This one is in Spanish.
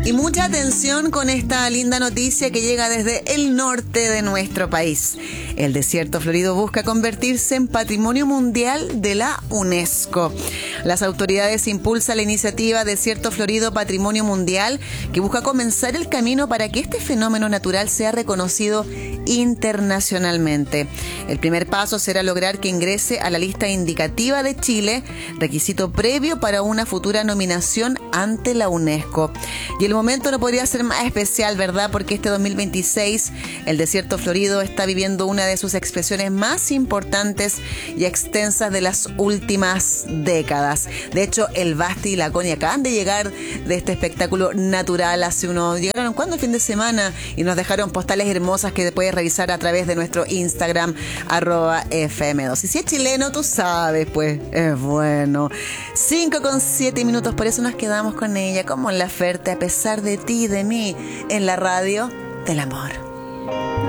Y mucha atención con esta linda noticia que llega desde el norte de nuestro país. El desierto florido busca convertirse en Patrimonio Mundial de la UNESCO. Las autoridades impulsan la iniciativa Desierto Florido Patrimonio Mundial, que busca comenzar el camino para que este fenómeno natural sea reconocido internacionalmente. El primer paso será lograr que ingrese a la lista indicativa de Chile, requisito previo para una futura nominación ante la UNESCO. Y el momento no podría ser más especial, ¿verdad? Porque este 2026 el desierto florido está viviendo una de sus expresiones más importantes y extensas de las últimas décadas. De hecho, el Basti y la Connie acaban de llegar de este espectáculo natural llegaron ¿cuándo? El fin de semana, y nos dejaron postales hermosas que puedes revisar a través de nuestro Instagram @FM2. Y si es chileno, tú sabes, pues es bueno. 5:07, por eso nos quedamos con ella, como en la oferta, a pesar de ti y de mí, en la radio del amor.